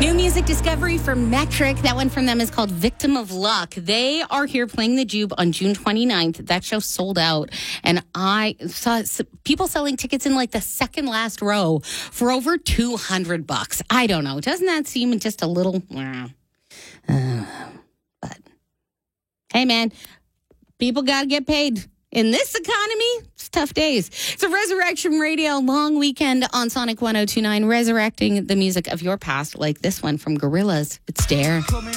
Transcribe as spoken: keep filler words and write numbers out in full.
New music discovery from Metric. That one from them is called Victim of Luck. They are here playing the Jube on June twenty-ninth. That show sold out. And I saw people selling tickets in like the second last row for over two hundred bucks. I don't know. Doesn't that seem just a little... Uh, but, hey, man, people got to get paid. In this economy, it's tough days. It's a Resurrection Radio long weekend on Sonic one oh two point nine, resurrecting the music of your past, like this one from Gorillaz. It's Dare.